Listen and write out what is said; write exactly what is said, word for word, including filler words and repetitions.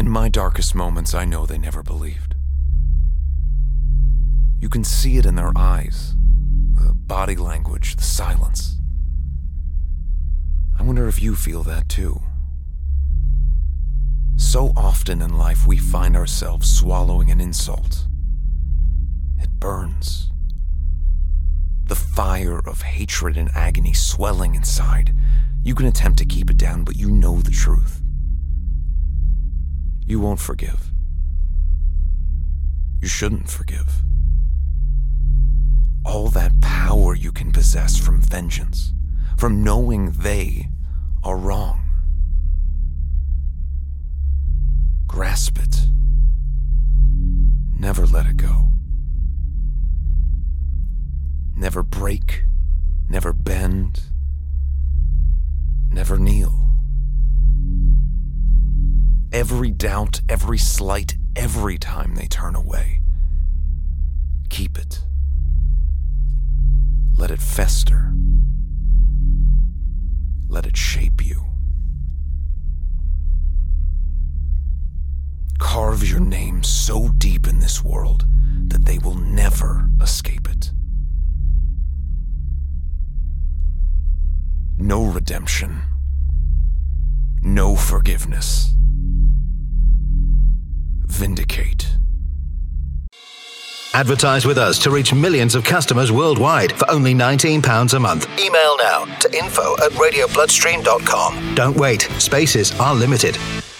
In my darkest moments, I know they never believed. You can see it in their eyes, the body language, the silence. I wonder if you feel that too. So often in life, we find ourselves swallowing an insult. It burns. The fire of hatred and agony swelling inside. You can attempt to keep it down, but you know the truth. You won't forgive. You shouldn't forgive. All that power you can possess from vengeance, from knowing they are wrong. Grasp it. Never let it go. Never break, never bend, never kneel. Every doubt, every slight, every time they turn away, keep it. Let it fester. Let it shape you. Carve your name so deep in this world that they will never escape it. No redemption. No forgiveness. Vindicate. Advertise with us to reach millions of customers worldwide for only nineteen pounds a month. Email now to info at radio bloodstream dot com. Don't wait. Spaces are limited.